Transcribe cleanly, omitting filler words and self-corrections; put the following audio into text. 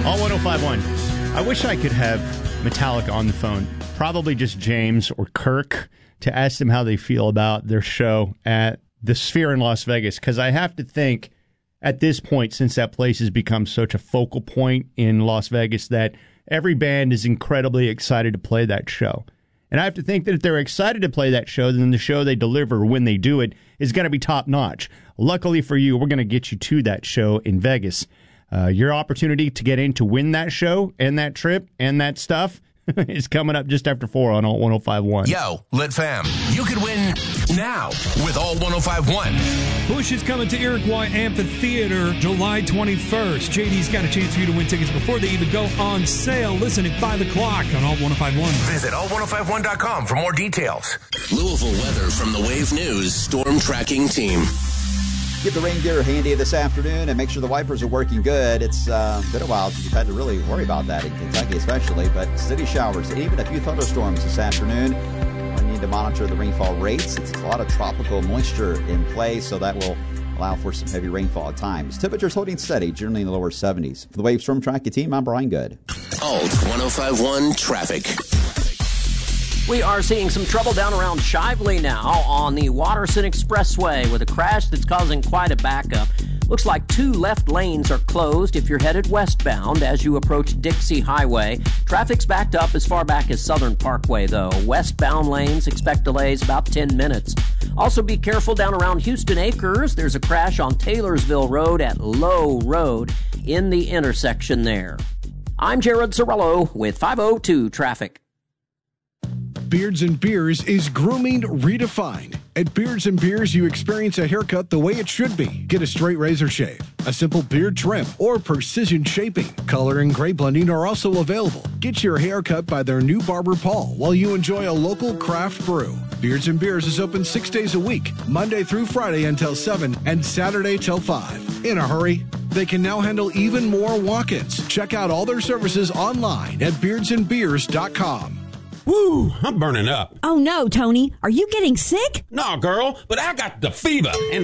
All 105.1. I wish I could have Metallica on the phone, probably just James or Kirk, to ask them how they feel about their show at the Sphere in Las Vegas, because I have to think at this point, since that place has become such a focal point in Las Vegas, that every band is incredibly excited to play that show. And I have to think that if they're excited to play that show, then the show they deliver when they do it is going to be top-notch. Luckily for you, we're going to get you to that show in Vegas. Your opportunity to get in to win that show and that trip and that stuff is coming up just after 4 on Alt 105.1. Yo, Lit Fam, you could win now with Alt 105.1. Bush is coming to Iroquois Amphitheater July 21st. JD's got a chance for you to win tickets before they even go on sale. Listen at 5 o'clock on Alt 105.1. Visit alt1051.com for more details. Louisville weather from the Wave News Storm Tracking Team. Get the rain gear handy this afternoon and make sure the wipers are working good. It's been a while since you've had to really worry about that in Kentucky especially, but city showers and even a few thunderstorms this afternoon. We need to monitor the rainfall rates. It's a lot of tropical moisture in play, so that will allow for some heavy rainfall at times. Temperatures holding steady, generally in the lower 70s. For the Wave Storm Tracking Team, I'm Brian Good. Alt 105.1 traffic. We are seeing some trouble down around Shively now on the Watterson Expressway with a crash that's causing quite a backup. Looks like 2 left lanes are closed if you're headed westbound as you approach Dixie Highway. Traffic's backed up as far back as Southern Parkway, though. Westbound lanes expect delays about 10 minutes. Also be careful down around Houston Acres. There's a crash on Taylorsville Road at Low Road in the intersection there. I'm Jared Sorello with 502 Traffic. Beards and Beers is grooming redefined. At Beards and Beers, you experience a haircut the way it should be. Get a straight razor shave, a simple beard trim, or precision shaping. Color and gray blending are also available. Get your hair cut by their new barber, Paul, while you enjoy a local craft brew. Beards and Beers is open 6 days a week, Monday through Friday until 7 and Saturday till 5. In a hurry? They can now handle even more walk-ins. Check out all their services online at beardsandbeers.com. Woo, I'm burning up. Oh no, Tony. Are you getting sick? No, girl, but I got the fever, and